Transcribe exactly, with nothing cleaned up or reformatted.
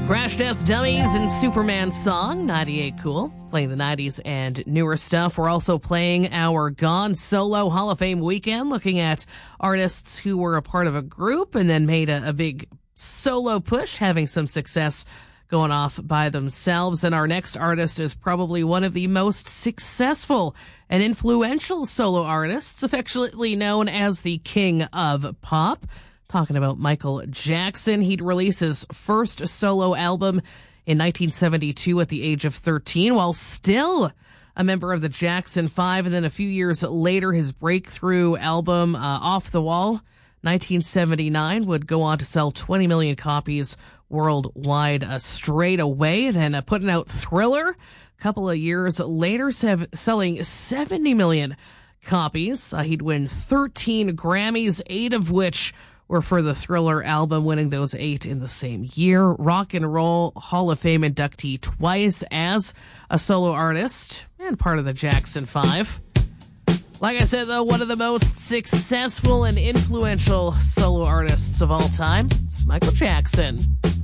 Crash Test Dummies and Superman song, ninety-eight Cool. Playing the nineties and newer stuff. We're also playing our Gone Solo Hall of Fame weekend, looking at artists who were a part of a group and then made a, a big solo push, having some success going off by themselves. And our next artist is probably one of the most successful and influential solo artists, affectionately known as the King of Pop. Talking about Michael Jackson. He'd release his first solo album in nineteen seventy-two at the age of thirteen, while still a member of the Jackson Five. And then a few years later, his breakthrough album, uh, Off the Wall, nineteen seventy-nine, would go on to sell twenty million copies worldwide uh, straight away. Then uh, putting out Thriller a couple of years later, sev- selling seventy million copies. Uh, he'd win thirteen Grammys, eight of which were for the Thriller album, winning those eight in the same year. Rock and Roll Hall of Fame inductee twice as a solo artist and part of the Jackson Five. Like I said, though, one of the most successful and influential solo artists of all time is Michael Jackson.